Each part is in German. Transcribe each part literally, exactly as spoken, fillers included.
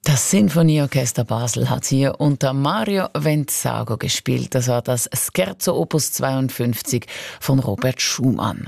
Das Sinfonieorchester Basel hat hier unter Mario Venzago gespielt. Das war das Scherzo Opus zweiundfünfzig von Robert Schumann.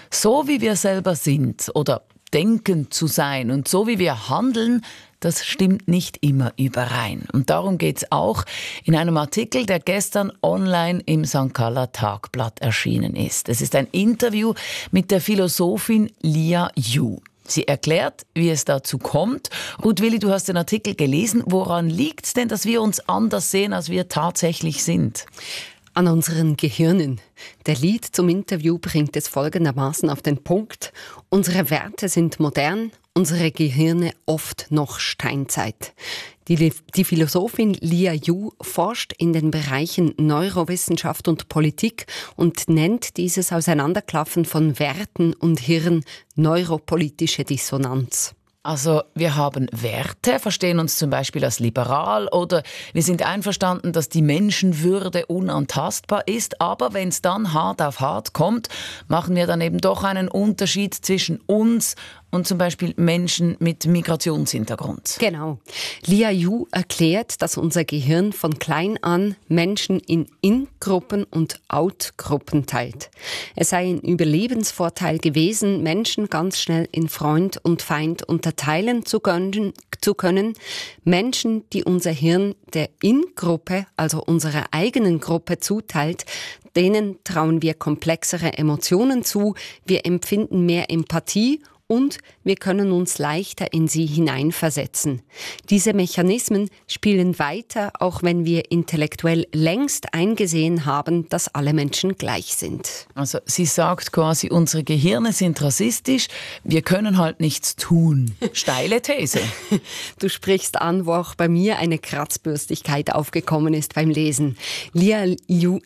So wie wir selber sind oder denken zu sein und so wie wir handeln, das stimmt nicht immer überein. Und darum geht es auch in einem Artikel, der gestern online im Sankt Galler Tagblatt erschienen ist. Es ist ein Interview mit der Philosophin Lia Yu. Sie erklärt, wie es dazu kommt. Ruth Willi, du hast den Artikel gelesen. Woran liegt es denn, dass wir uns anders sehen, als wir tatsächlich sind? An unseren Gehirnen. Der Lied zum Interview bringt es folgendermaßen auf den Punkt. Unsere Werte sind modern, unsere Gehirne oft noch Steinzeit. Die, die Philosophin Lia Yu forscht in den Bereichen Neurowissenschaft und Politik und nennt dieses Auseinanderklaffen von Werten und Hirn neuropolitische Dissonanz. Also wir haben Werte, verstehen uns zum Beispiel als liberal oder wir sind einverstanden, dass die Menschenwürde unantastbar ist, aber wenn es dann hart auf hart kommt, machen wir dann eben doch einen Unterschied zwischen uns und zum Beispiel Menschen mit Migrationshintergrund. Genau. Lia Yu erklärt, dass unser Gehirn von klein an Menschen in In-Gruppen und Out-Gruppen teilt. Es sei ein Überlebensvorteil gewesen, Menschen ganz schnell in Freund und Feind unterteilen zu können, zu können. Menschen, die unser Hirn der In-Gruppe, also unserer eigenen Gruppe zuteilt, denen trauen wir komplexere Emotionen zu, wir empfinden mehr Empathie und wir können uns leichter in sie hineinversetzen. Diese Mechanismen spielen weiter, auch wenn wir intellektuell längst eingesehen haben, dass alle Menschen gleich sind. Also sie sagt quasi, unsere Gehirne sind rassistisch, wir können halt nichts tun. Steile These. Du sprichst an, wo auch bei mir eine Kratzbürstigkeit aufgekommen ist beim Lesen. Lia Yu,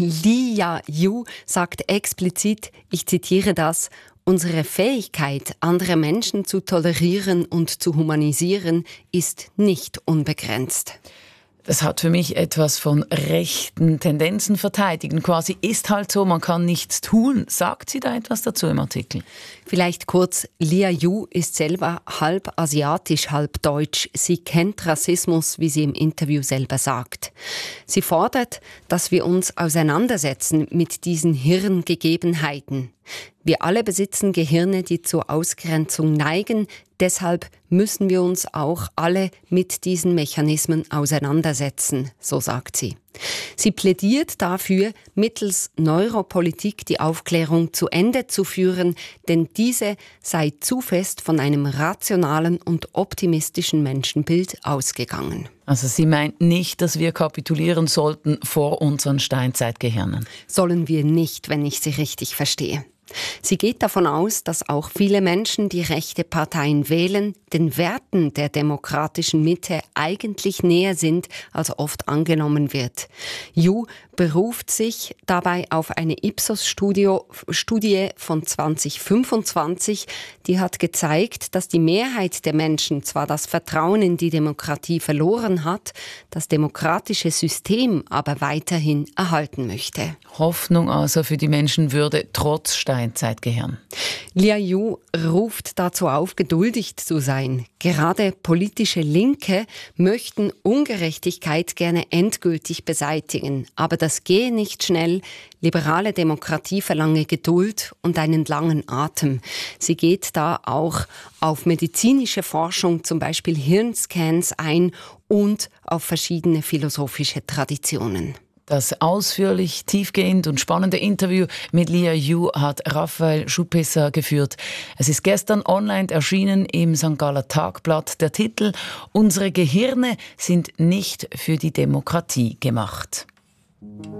Lia Yu sagt explizit, ich zitiere das, unsere Fähigkeit, andere Menschen zu tolerieren und zu humanisieren, ist nicht unbegrenzt. Das hat für mich etwas von rechten Tendenzen verteidigen. Quasi ist halt so, man kann nichts tun. Sagt sie da etwas dazu im Artikel? Vielleicht kurz, Lia Yu ist selber halb asiatisch, halb deutsch. Sie kennt Rassismus, wie sie im Interview selber sagt. Sie fordert, dass wir uns auseinandersetzen mit diesen Hirngegebenheiten. Wir alle besitzen Gehirne, die zur Ausgrenzung neigen. Deshalb müssen wir uns auch alle mit diesen Mechanismen auseinandersetzen, so sagt sie. Sie plädiert dafür, mittels Neuropolitik die Aufklärung zu Ende zu führen, denn diese sei zu fest von einem rationalen und optimistischen Menschenbild ausgegangen. Also sie meint nicht, dass wir kapitulieren sollten vor unseren Steinzeitgehirnen. Sollen wir nicht, wenn ich sie richtig verstehe. Sie geht davon aus, dass auch viele Menschen, die rechte Parteien wählen, den Werten der demokratischen Mitte eigentlich näher sind, als oft angenommen wird. Yu beruft sich dabei auf eine Ipsos-Studie von zwanzig fünfundzwanzig, die hat gezeigt, dass die Mehrheit der Menschen zwar das Vertrauen in die Demokratie verloren hat, das demokratische System aber weiterhin erhalten möchte. Hoffnung also für die Menschenwürde trotz Steinzeitgehirn. Lia Yu ruft dazu auf, geduldig zu sein. Gerade politische Linke möchten Ungerechtigkeit gerne endgültig beseitigen. Aber das gehe nicht schnell. Liberale Demokratie verlange Geduld und einen langen Atem. Sie geht da auch auf medizinische Forschung, zum Beispiel Hirnscans, ein und auf verschiedene philosophische Traditionen. Das ausführlich, tiefgehend und spannende Interview mit Lia Yu hat Raphael Schupesser geführt. Es ist gestern online erschienen im Sankt Galler Tagblatt. Der Titel »Unsere Gehirne sind nicht für die Demokratie gemacht«.